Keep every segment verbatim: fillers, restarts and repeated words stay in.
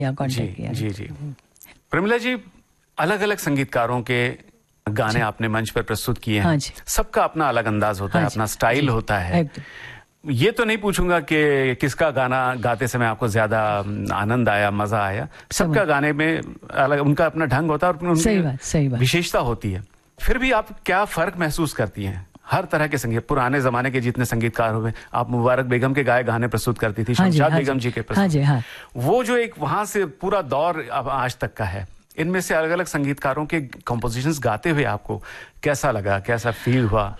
या कांटेक्ट किया। जी जी। प्रमिला जी, अलग अलग संगीतकारों के गाने आपने मंच पर प्रस्तुत किए हैं। हाँ जी। सबका अपना अलग अंदाज होता हाँ है, अपना स्टाइल होता है। ये तो नहीं पूछूंगा कि किसका गाना गाते समय आपको ज्यादा आनंद आया, मजा आया। सबका गाने में अलग उनका अपना ढंग होता है और उनकी विशेषता होती है। फिर भी आप क्या फर्क महसूस करती हैं? हर तरह के संगीत, पुराने जमाने के जितने संगीतकार हुए, आप मुबारक बेगम के गाए गाने प्रस्तुत करती थी, शमशाद बेगम जी के प्रस्तुत, वो जो एक वहां से पूरा दौर अब आज तक का है, इनमें से अलग अलग संगीतकारों के कंपोजिशंस गाते हुए आपको कैसा लगा, कैसा फील हुआ?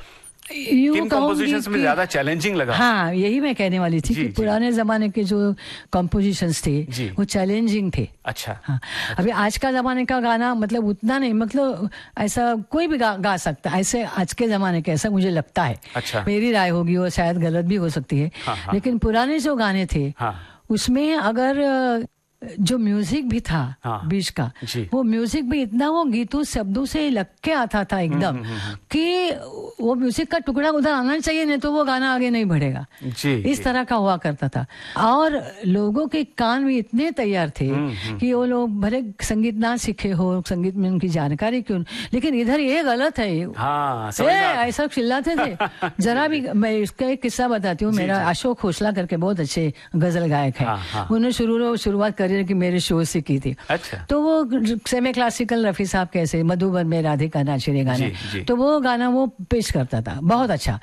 किन कंपोजिशंस में ज्यादा चैलेंजिंग लगा? हाँ, यही मैं कहने वाली थी कि पुराने जमाने के जो कंपोजिशंस थे वो चैलेंजिंग थे। अच्छा। हाँ, अभी आज का जमाने का गाना मतलब उतना नहीं, मतलब ऐसा कोई भी गा, गा सकता है ऐसे आज के जमाने के, ऐसा मुझे लगता है। अच्छा। मेरी राय होगी, वो शायद गलत भी हो सकती है। हाँ, हाँ। लेकिन पुराने जो गाने थे हाँ। उसमें अगर जो म्यूजिक भी था हाँ, बीच का, वो म्यूजिक भी इतना वो गीतों शब्दों से लग के आता था एकदम कि वो म्यूजिक का टुकड़ा उधर आना चाहिए, नहीं तो वो गाना आगे नहीं बढ़ेगा। जी, इस जी। तरह का हुआ करता था। और लोगों के कान भी इतने तैयार थे कि वो लोग भले संगीत ना सीखे हो, संगीत में उनकी जानकारी क्यों, लेकिन इधर ये गलत है, हाँ, ऐसा चिल्लाते थे। जरा भी, मैं इसका एक किस्सा बताती हूँ। मेरा अशोक खोसला करके बहुत अच्छे गजल गायक है, उन्होंने शुरू शुरुआत करी कि मेरे शो से की थी। अच्छा। तो वो सेमी क्लासिकल रफी साहब कैसे मधुबन में राधिका नाचिरे गाना, तो वो गाना वो पेश करता था बहुत अच्छा।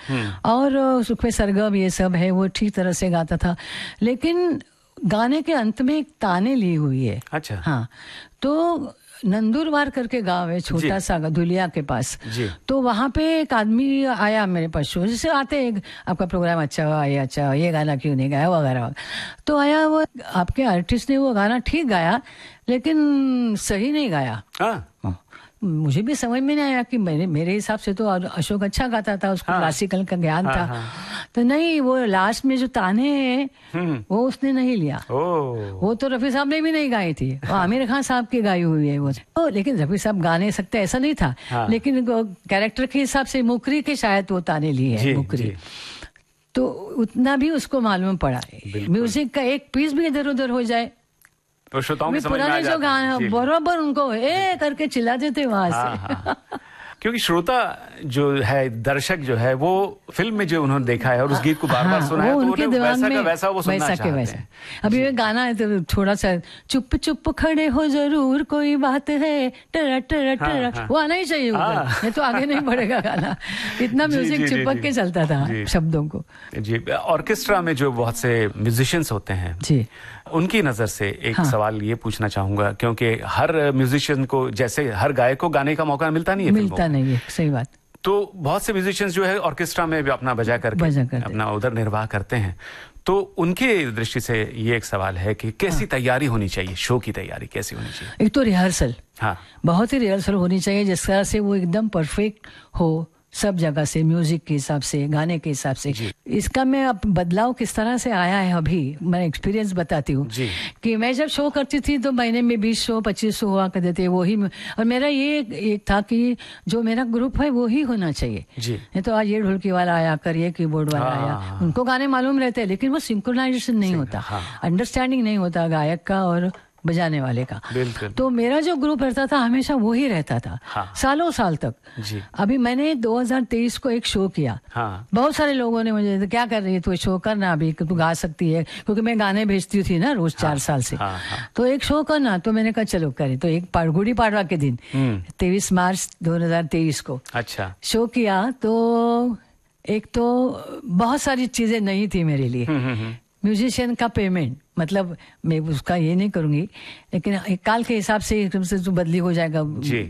और सुखमें सरगम ये सब है, वो ठीक तरह से गाता था। लेकिन गाने के अंत में एक ताने ली हुई है। अच्छा। हाँ, तो नंदुरबार करके गांव है छोटा सा धुलिया के पास। तो वहां पे एक आदमी आया मेरे पास, शो जैसे आते हैं, आपका प्रोग्राम अच्छा हुआ, ये अच्छा हुआ, ये गाना क्यों नहीं गाया वगैरह। तो आया वो, आपके आर्टिस्ट ने वो गाना ठीक गाया लेकिन सही नहीं गाया। हाँ। मुझे भी समझ में नहीं आया कि मेरे मेरे हिसाब से तो अशोक अच्छा गाता था, उसको हाँ, क्लासिकल का ज्ञान हाँ, था हाँ, तो नहीं, वो लास्ट में जो ताने हैं वो उसने नहीं लिया। वो तो रफी साहब ने भी नहीं गाई थी, वो आमिर खान साहब की गाई हुई है वो। तो लेकिन रफी साहब गा नहीं सकते ऐसा नहीं था। हाँ, लेकिन कैरेक्टर के हिसाब से मुकरी के शायद वो ताने लिए है, मुकरी, तो उतना भी उसको मालूम पड़ा। म्यूजिक का एक पीस भी इधर उधर हो जाए तो श्रोताओं में समझ में पुराने जो गाना बराबर उनको ए करके चिल्लाते थे वहां हाँ, से। हाँ। क्योंकि श्रोता जो है, दर्शक जो है, वो फिल्म में जो उन्होंने देखा है और उस गीत को बार बार सुना है, तो उनके दिमाग में वैसा का वैसा वो सुनना चाहते हैं। अभी ये गाना है तो थोड़ा सा चुप चुप खड़े हो जरूर कोई बात है, टरा टरा टरा, वो आना ही चाहिए ऊपर, नहीं तो आगे नहीं बढ़ेगा गाना। इतना म्यूजिक चिपक के चलता था शब्दों को। जी, ऑर्केस्ट्रा में जो बहुत से म्यूजिशियंस होते हैं जी, उनकी नजर से एक हाँ, सवाल ये पूछना चाहूंगा, क्योंकि हर म्यूजिशियन को, जैसे हर गायक को गाने का मौका मिलता नहीं है, मिलता नहीं है, सही बात। तो बहुत से म्यूजिशियंस जो है ऑर्केस्ट्रा में भी अपना बजा करके बजा अपना उधर निर्वाह करते हैं। तो उनके दृष्टि से ये एक सवाल है कि कैसी हाँ, तैयारी होनी चाहिए, शो की तैयारी कैसी होनी चाहिए? एक तो रिहर्सल, हाँ, बहुत ही रिहर्सल होनी चाहिए, जिस तरह से वो एकदम परफेक्ट हो सब जगह से, म्यूजिक के हिसाब से, गाने के हिसाब से। इसका मैं अब बदलाव किस तरह से आया है, अभी मैं एक्सपीरियंस बताती हूँ कि मैं जब शो करती थी तो महीने में बीस शो पच्चीस शो हुआ करते थे, वही। और मेरा ये एक था कि जो मेरा ग्रुप है वो ही होना चाहिए। नहीं तो आज ये ढोलकी वाला आया कर, ये कीबोर्ड वाला आया, उनको गाने मालूम रहते हैं लेकिन वो सिंक्रोनाइजेशन नहीं होता, अंडरस्टैंडिंग नहीं होता गायक का और बजाने वाले का। तो मेरा जो ग्रुप रहता था हमेशा वो ही रहता था। हाँ, सालों साल तक जी। अभी मैंने दो हज़ार तेईस को एक शो किया। हाँ, बहुत सारे लोगों ने मुझे, क्या कर रही है तू, शो करना अभी, तू गा सकती है, क्योंकि मैं गाने भेजती थी ना रोज। हाँ, चार साल से। हाँ, हाँ, तो एक शो करना, तो मैंने कहा चलो करे। तो एक गुड़ी पाड़वा के दिन तेईस मार्च दो हजार तेईस को अच्छा शो किया। तो एक तो बहुत सारी चीजें नहीं थी मेरे लिए। म्यूजिशियन का पेमेंट, मतलब मैं उसका ये नहीं करूंगी, लेकिन एक काल के हिसाब से एकदम से तो बदली हो जाएगा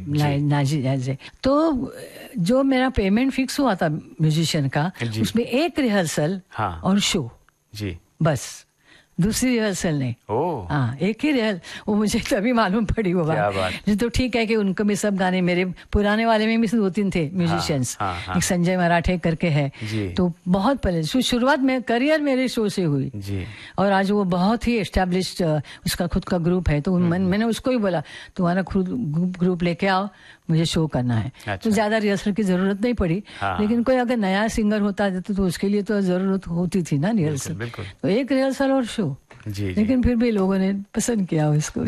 नाजी। तो जो मेरा पेमेंट फिक्स हुआ था म्यूजिशियन का, उसमें एक रिहर्सल हाँ, और शो जी, बस, दूसरी रिहर्सल नहीं। हाँ, एक ही रिहर्सल। वो मुझे तभी मालूम पड़ी वो बात। तो ठीक है कि उनको भी सब गाने, मेरे पुराने वाले में भी दो तीन थे म्यूजिशियंस। हाँ, हाँ, हाँ, एक संजय मराठे करके है, तो बहुत पहले शुरुआत में करियर मेरे शो से हुई जी। और आज वो बहुत ही एस्टेब्लिश्ड, उसका खुद का ग्रुप है। तो मैं, मैंने उसको ही बोला तुम्हारा खुद ग्रुप लेके आओ, मुझे शो करना है। अच्छा। तो ज्यादा रिहर्सल की जरूरत नहीं पड़ी। हाँ, लेकिन कोई अगर नया सिंगर होता तो, तो उसके लिए तो जरूरत होती थी ना रिहर्सल। तो एक रिहर्सल और शो। जी, लेकिन फिर भी लोगों ने पसंद किया उसको।